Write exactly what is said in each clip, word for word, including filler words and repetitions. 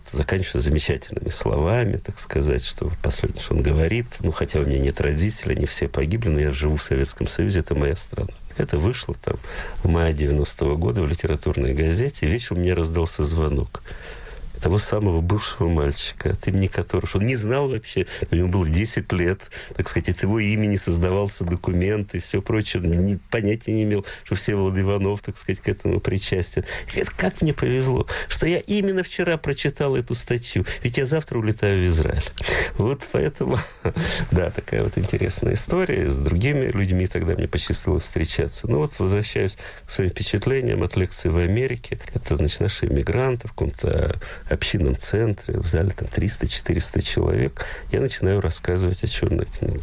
заканчивается замечательными словами, так сказать, что вот последнее, что он говорит, ну, хотя у меня нет родителей, они все погибли, но я живу в Советском Союзе, это моя страна. Это вышло там в мае девяностого года в литературной газете, и вечером мне раздался звонок того самого бывшего мальчика, от имени которого, что он не знал вообще, ему было десять лет, так сказать, от его имени создавался документ и все прочее, ни, понятия не имел, что Всеволод Иванов, так сказать, к этому причастен. И говорит, как мне повезло, что я именно вчера прочитал эту статью, ведь я завтра улетаю в Израиль. Вот поэтому, да, такая вот интересная история. С другими людьми тогда мне посчастливилось встречаться. Ну вот, возвращаясь к своим впечатлениям от лекции в Америке, это, значит, наши иммигранты в каком-то общинном центре, в зале там триста-четыреста человек, я начинаю рассказывать о черной книге.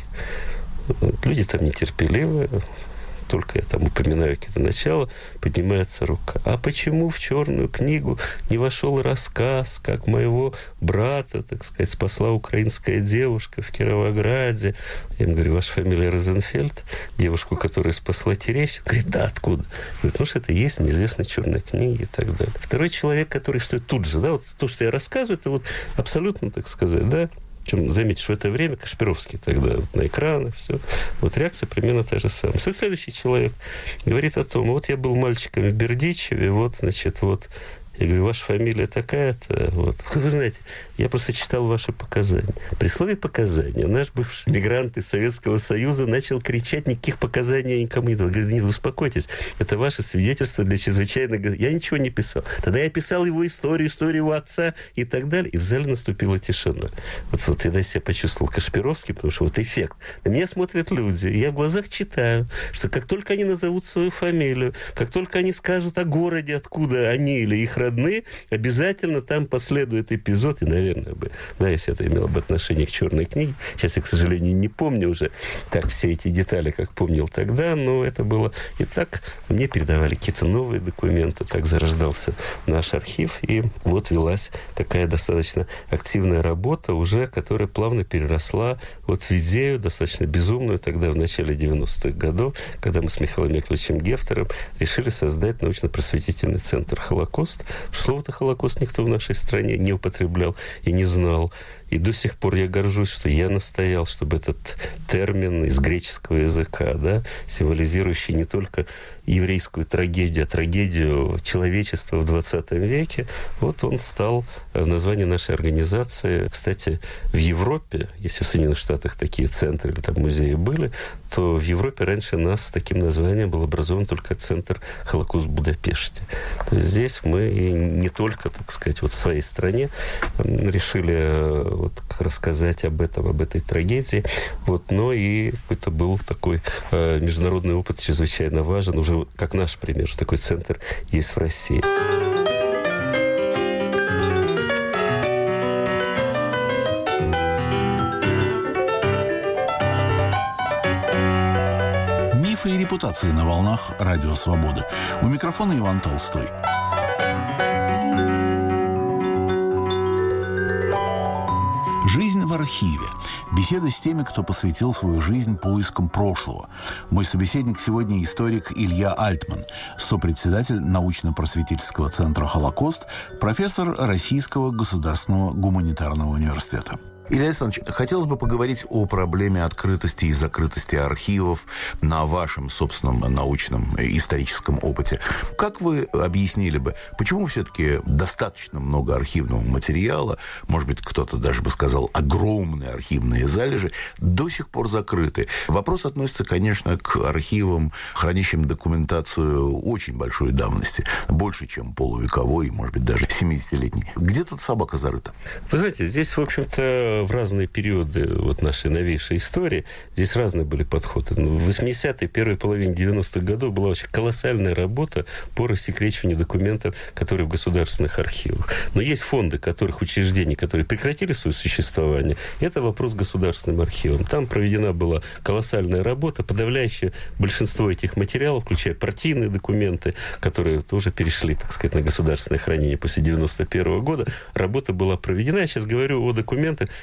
Люди там нетерпеливые, только я там упоминаю какие-то начала, поднимается рука. А почему в черную книгу не вошел рассказ, как моего брата, так сказать, спасла украинская девушка в Кировограде? Я им говорю, ваша фамилия Розенфельд? Девушку, которая спасла Терещенко? Говорит, да, откуда? Говорит, ну, что это есть в неизвестной черной книге и так далее. Второй человек, который стоит тут же, да, вот то, что я рассказываю, это вот абсолютно, так сказать, да, причем, заметьте, что в это время Кашпировский тогда вот на экранах, все. Вот реакция примерно та же самая. Следующий человек говорит о том, вот я был мальчиком в Бердичеве, вот, значит, вот, я говорю, ваша фамилия такая-то, вот. Вы знаете, я просто читал ваши показания. При слове «показания» наш бывший мигрант из Советского Союза начал кричать, никаких показаний я никому не дал. Говорит, нет, успокойтесь, это ваше свидетельство для чрезвычайного... Я ничего не писал. Тогда я писал его историю, историю его отца и так далее. И в зале наступила тишина. Вот, вот я себя почувствовал Кашпировский, потому что вот эффект. На меня смотрят люди, и я в глазах читаю, что как только они назовут свою фамилию, как только они скажут о городе, откуда они или их родные, обязательно там последует эпизод, и, наверное, бы, да, если это имело бы отношение к черной книге. Сейчас я, к сожалению, не помню уже так все эти детали, как помнил тогда, но это было... И так мне передавали какие-то новые документы, так зарождался наш архив, и вот велась такая достаточно активная работа уже, которая плавно переросла вот в идею достаточно безумную тогда, в начале девяностых годов, когда мы с Михаилом Яковлевичем Гефтером решили создать научно-просветительный центр «Холокост». Слово-то «Холокост» никто в нашей стране не употреблял и не знал. И до сих пор я горжусь, что я настоял, чтобы этот термин из греческого языка, да, символизирующий не только еврейскую трагедию, а трагедию человечества в двадцатом веке, вот он стал в названии нашей организации. Кстати, в Европе, если в Соединенных Штатах такие центры или там музеи были, то в Европе раньше нас с таким названием был образован только центр «Холокост» в Будапеште. То есть здесь мы не только, так сказать, вот в своей стране решили вот рассказать об этом, об этой трагедии, вот, но и это был такой э, международный опыт чрезвычайно важен, уже как наш пример, что такой центр есть в России. Мифы и репутации на волнах Радио Свобода. У микрофона Иван Толстой. Жизнь в архиве. Беседа с теми, кто посвятил свою жизнь поискам прошлого. Мой собеседник сегодня историк Илья Альтман, сопредседатель научно-просветительского центра «Холокост», профессор Российского государственного гуманитарного университета. Илья Александрович, хотелось бы поговорить о проблеме открытости и закрытости архивов на вашем собственном научном историческом опыте. Как вы объяснили бы, почему все-таки достаточно много архивного материала, может быть, кто-то даже бы сказал, огромные архивные залежи, до сих пор закрыты? Вопрос относится, конечно, к архивам, хранящим документацию очень большой давности, больше, чем полувековой, может быть, даже семидесятилетней. Где тут собака зарыта? Вы знаете, здесь, в общем-то, в разные периоды вот нашей новейшей истории здесь разные были подходы. В восьмидесятые, первой половине девяностых годов была очень колоссальная работа по рассекречиванию документов, которые в государственных архивах. Но есть фонды, которых учреждений, которые прекратили свое существование. Это вопрос государственным архивам. Там проведена была колоссальная работа. Подавляющее большинство этих материалов, включая партийные документы, которые тоже перешли, так сказать, на государственное хранение после девяносто первого года, работа была проведена. Я сейчас говорю о документах,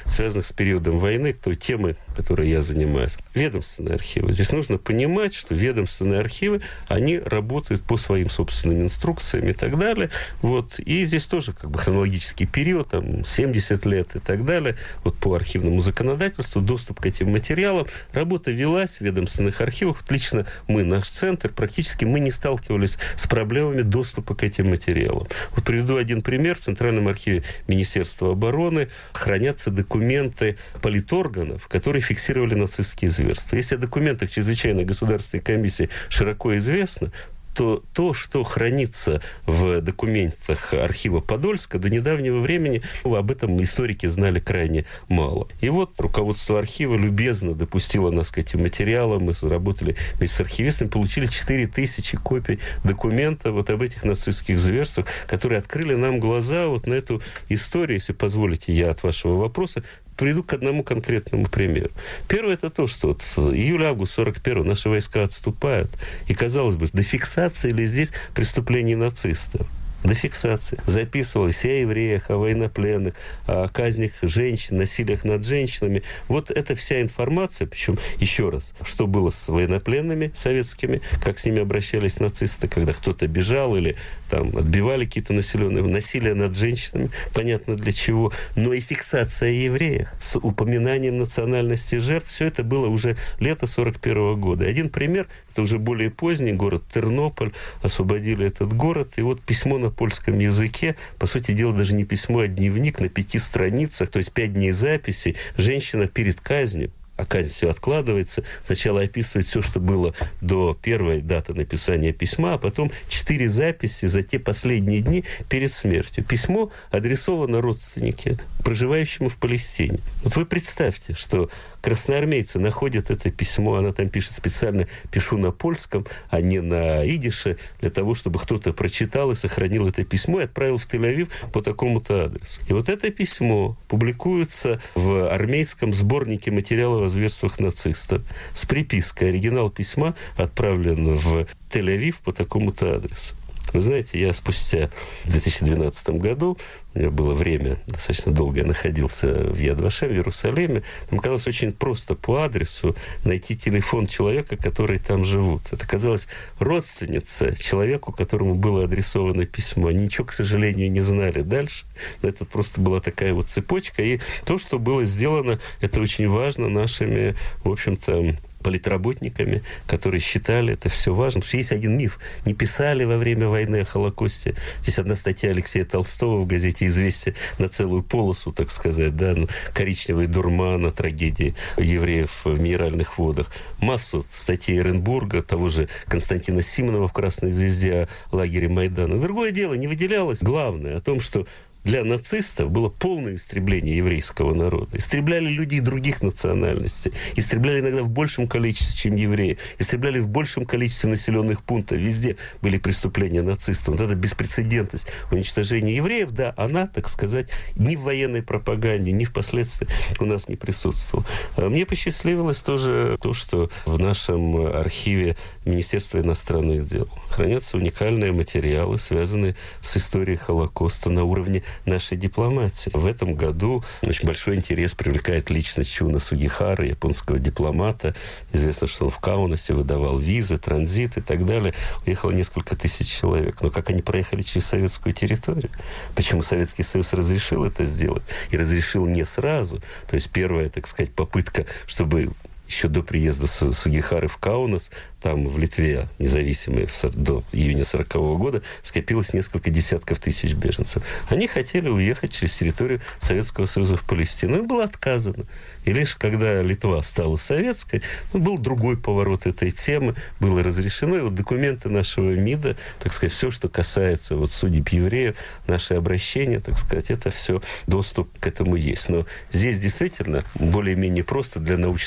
связанных с периодом войны, той темой, которой я занимаюсь. Ведомственные архивы. Здесь нужно понимать, что ведомственные архивы, они работают по своим собственным инструкциям и так далее. Вот. И здесь тоже как бы хронологический период, там, семьдесят лет и так далее. Вот по архивному законодательству доступ к этим материалам. Работа велась в ведомственных архивах. Вот лично мы, наш центр, практически мы не сталкивались с проблемами доступа к этим материалам. Вот приведу один пример. В Центральном архиве Министерства обороны хранятся документы политорганов, которые фиксировали нацистские зверства. Если о документах чрезвычайной государственной комиссии широко известно, то то, что хранится в документах архива Подольска, до недавнего времени об этом историки знали крайне мало. И вот руководство архива любезно допустило нас к этим материалам. Мы работали вместе с архивистами, получили четыре тысячи копий документов вот об этих нацистских зверствах, которые открыли нам глаза вот на эту историю. Если позволите, я от вашего вопроса приведу к одному конкретному примеру. Первое, это то, что вот июль-август сорок первого наши войска отступают, и, казалось бы, до фиксации ли здесь преступлений нацистов? До фиксации. Записывалось и о евреях, о военнопленных, о казнях женщин, насилиях над женщинами. Вот эта вся информация, причем, еще раз, что было с военнопленными советскими, как с ними обращались нацисты, когда кто-то бежал или там отбивали какие-то населенные, насилие над женщинами, понятно для чего, но и фиксация евреев с упоминанием национальности жертв, все это было уже лето сорок первого года. Один пример, это уже более поздний город Тернополь, освободили этот город, и вот письмо на польском языке, по сути дела, даже не письмо, а дневник на пяти страницах, то есть пять дней записи, женщина перед казнью, а казнь все откладывается, сначала описывает все, что было до первой даты написания письма, а потом четыре записи за те последние дни перед смертью. Письмо адресовано родственнике, проживающему в Палестине. Вот вы представьте, что красноармейцы находят это письмо, она там пишет специально, пишу на польском, а не на идише, для того, чтобы кто-то прочитал и сохранил это письмо и отправил в Тель-Авив по такому-то адресу. И вот это письмо публикуется в армейском сборнике материалов о зверствах нацистов с припиской. Оригинал письма отправлен в Тель-Авив по такому-то адресу. Вы знаете, я спустя в две тысячи двенадцатом году, у меня было время, достаточно долго я находился в Яд Вашем, в Иерусалиме, там оказалось очень просто по адресу найти телефон человека, который там живут. Это оказалась родственница человеку, которому было адресовано письмо. Они ничего, к сожалению, не знали дальше. Но это просто была такая вот цепочка. И то, что было сделано, это очень важно нашими, в общем-то, политработниками, которые считали это все важным. Потому что есть один миф. Не писали во время войны о Холокосте. Здесь одна статья Алексея Толстого в газете «Известия» на целую полосу, так сказать, да, ну, коричневый дурман о трагедии евреев в Минеральных водах. Массу статей Эренбурга, того же Константина Симонова в «Красной звезде» о лагере Майдана. Другое дело, не выделялось главное о том, что для нацистов было полное истребление еврейского народа. Истребляли людей других национальностей. Истребляли иногда в большем количестве, чем евреи. Истребляли в большем количестве населенных пунктов. Везде были преступления нацистов. Вот эта беспрецедентность уничтожения евреев, да, она, так сказать, ни в военной пропаганде, ни впоследствии у нас не присутствовала. Мне посчастливилось тоже то, что в нашем архиве Министерства иностранных дел хранятся уникальные материалы, связанные с историей Холокоста на уровне нашей дипломатии. В этом году очень большой интерес привлекает личность Чуна Сугихары, японского дипломата. Известно, что он в Каунасе выдавал визы, транзит и так далее. Уехало несколько тысяч человек. Но как они проехали через советскую территорию? Почему Советский Союз разрешил это сделать? И разрешил не сразу. То есть первая, так сказать, попытка, чтобы еще до приезда Сугихары в Каунас, там в Литве, независимой до июня сорокового года, скопилось несколько десятков тысяч беженцев. Они хотели уехать через территорию Советского Союза в Палестину. Им было отказано. И лишь когда Литва стала советской, ну, был другой поворот этой темы, было разрешено. И вот документы нашего МИДа, так сказать, все, что касается вот судеб евреев, наши обращения, так сказать, это все, доступ к этому есть. Но здесь действительно более-менее просто для научной организации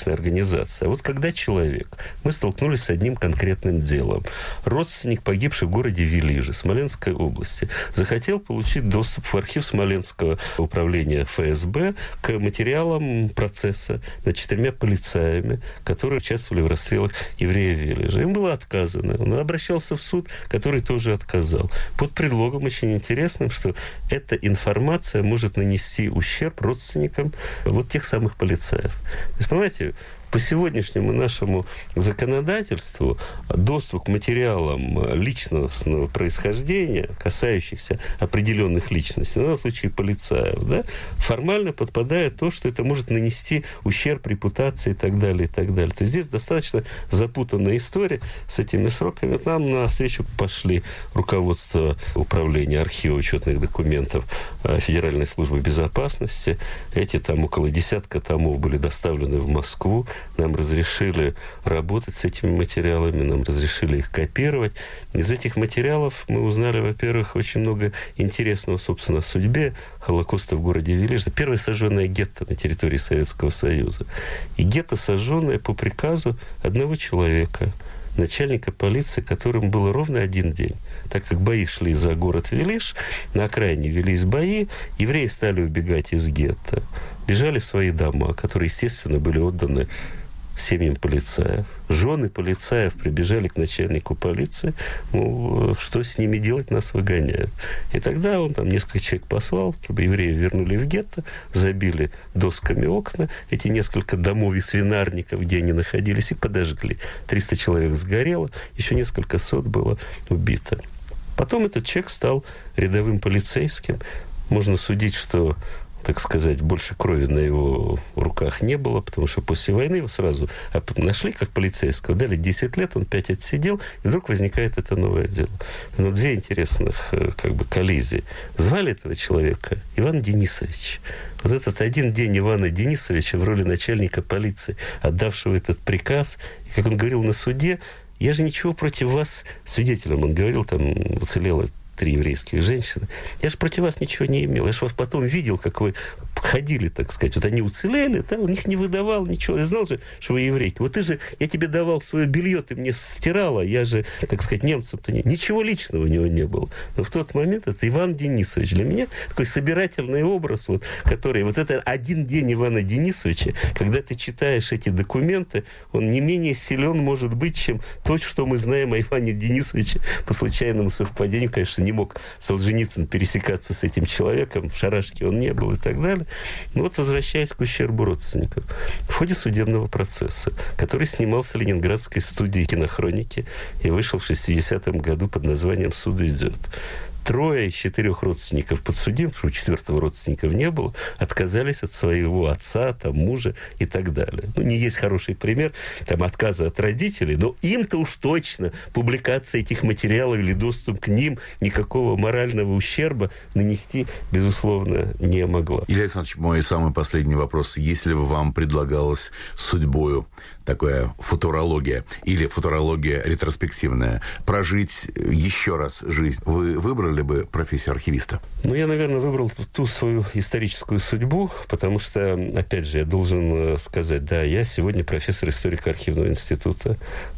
организация. А вот когда человек, мы столкнулись с одним конкретным делом. Родственник, погибший в городе Вилиже, Смоленской области, захотел получить доступ в архив Смоленского управления эф эс бэ к материалам процесса над четырьмя полицаями, которые участвовали в расстрелах евреев Вилижа. Им было отказано. Он обращался в суд, который тоже отказал. Под предлогом очень интересным, что эта информация может нанести ущерб родственникам вот тех самых полицаев. То есть, понимаете, по сегодняшнему нашему законодательству доступ к материалам личностного происхождения, касающихся определенных личностей, ну, в случае полицаев, да, формально подпадает то, что это может нанести ущерб репутации и так далее, и так далее. То есть здесь достаточно запутанная история с этими сроками. Вот нам навстречу пошли руководство управления архива учетных документов Федеральной службы безопасности. Эти там около десятка томов были доставлены в Москву. Нам разрешили работать с этими материалами, нам разрешили их копировать. Из этих материалов мы узнали, во-первых, очень много интересного, собственно, о судьбе Холокоста в городе Вилиж. Это первое сожженное гетто на территории Советского Союза. И гетто, сожженное по приказу одного человека, начальника полиции, которому было ровно один день. Так как бои шли за город Вилиж, на окраине велись бои, евреи стали убегать из гетто, бежали в свои дома, которые, естественно, были отданы семьям полицаев. Жены полицаев прибежали к начальнику полиции, мол, что с ними делать, нас выгоняют. И тогда он там несколько человек послал, чтобы евреев вернули в гетто, забили досками окна, эти несколько домов и свинарников, где они находились, и подожгли. триста человек сгорело, еще несколько сот было убито. Потом этот человек стал рядовым полицейским. Можно судить, что, так сказать, больше крови на его руках не было, потому что после войны его сразу нашли как полицейского, дали десять лет, он пять отсидел, и вдруг возникает это новое дело. Но две интересных как бы коллизии. Звали этого человека Иван Денисович. Вот этот один день Ивана Денисовича в роли начальника полиции, отдавшего этот приказ, и, как он говорил на суде, я же ничего против вас, свидетелем он говорил, там уцелело три еврейских женщины. Я же против вас ничего не имел. Я же вас потом видел, как вы ходили, так сказать. Вот они уцелели, да, он их не выдавал, ничего. Я знал же, что вы еврейки. Вот ты же, я тебе давал свое белье, ты мне стирала, я же, так сказать, немцам-то не... Ничего личного у него не было. Но в тот момент это Иван Денисович. Для меня такой собирательный образ, вот, который... Вот это один день Ивана Денисовича, когда ты читаешь эти документы, он не менее силен может быть, чем то, что мы знаем о Иване Денисовиче. По случайному совпадению, конечно, не мог Солженицын пересекаться с этим человеком, в шарашке он не был и так далее. Но вот, возвращаясь к ущербу родственников, в ходе судебного процесса, который снимался в Ленинградской студии кинохроники и вышел в шестидесятом году под названием «Суд идет», трое из четырех родственников подсудимых, потому что у четвертого родственников не было, отказались от своего отца, там, мужа и так далее. Ну, не есть хороший пример там, отказа от родителей, но им-то уж точно публикация этих материалов или доступ к ним никакого морального ущерба нанести, безусловно, не могла. Илья Александрович, мой самый последний вопрос. Если бы вам предлагалось судьбою такая футурология или футурология ретроспективная, прожить еще раз жизнь, вы выбрали бы профессию архивиста? Ну, я, наверное, выбрал ту свою историческую судьбу, потому что, опять же, я должен сказать, да, я сегодня профессор историко-архивного института.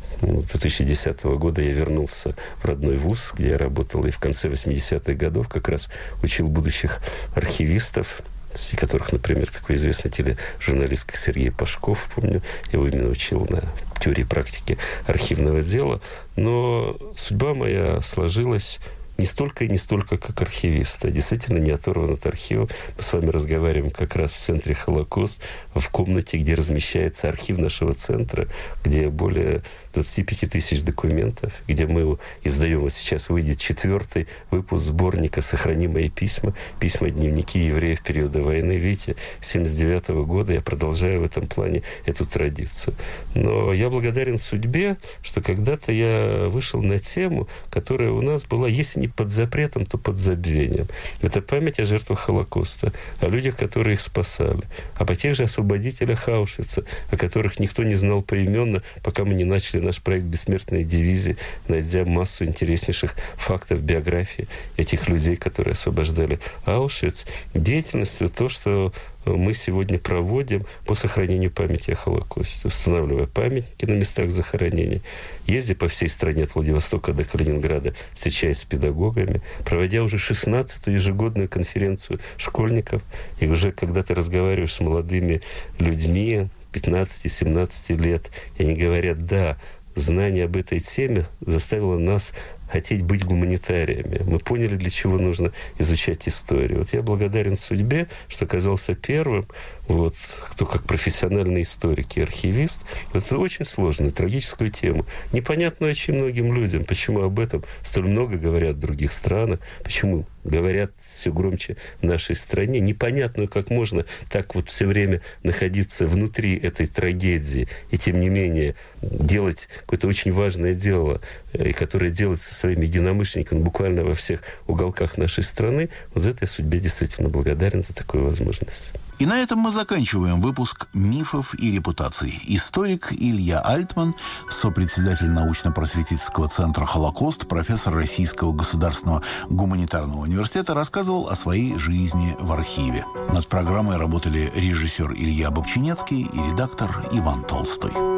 С две тысячи десятого года я вернулся в родной вуз, где я работал, и в конце восьмидесятых годов как раз учил будущих архивистов, среди которых, например, такой известный тележурналист Сергей Пашков, помню, его именно учил на теории практики архивного дела. Но судьба моя сложилась не столько и не столько как архивиста. Действительно, не оторван от архива. Мы с вами разговариваем как раз в центре «Холокост», в комнате, где размещается архив нашего центра, где более двадцать пять тысяч документов, где мы издаем, вот сейчас выйдет четвертый выпуск сборника «Сохрани мои письма», письма-дневники евреев периода войны. Видите, с семьдесят девятого года я продолжаю в этом плане эту традицию. Но я благодарен судьбе, что когда-то я вышел на тему, которая у нас была, если не под запретом, то под забвением. Это память о жертвах Холокоста, о людях, которые их спасали, об тех же освободителях Аушвица, о которых никто не знал поименно, пока мы не начали наш проект «Бессмертные дивизии», найдя массу интереснейших фактов биографии этих людей, которые освобождали Аушвиц. Деятельностью то, что мы сегодня проводим по сохранению памяти о Холокосте, устанавливая памятники на местах захоронений, ездя по всей стране от Владивостока до Калининграда, встречаясь с педагогами, проводя уже шестнадцатую ежегодную конференцию школьников. И уже когда ты разговариваешь с молодыми людьми пятнадцати-семнадцати лет, и они говорят: да, знание об этой теме заставило нас хотеть быть гуманитариями. Мы поняли, для чего нужно изучать историю. Вот я благодарен судьбе, что оказался первым, вот, кто как профессиональный историк и архивист. Это очень сложную, трагическую тему. Непонятно очень многим людям, почему об этом столь много говорят в других странах, почему говорят все громче в нашей стране. Непонятно, как можно так вот все время находиться внутри этой трагедии и, тем не менее, делать какое-то очень важное дело, и которое делается своими единомышленниками буквально во всех уголках нашей страны. Вот за это я судьбе действительно благодарен, за такую возможность. И на этом мы заканчиваем выпуск «Мифов и репутаций». Историк Илья Альтман, сопредседатель научно-просветительского центра «Холокост», профессор Российского государственного гуманитарного университета, рассказывал о своей жизни в архиве. Над программой работали режиссер Илья Бобчинецкий и редактор Иван Толстой.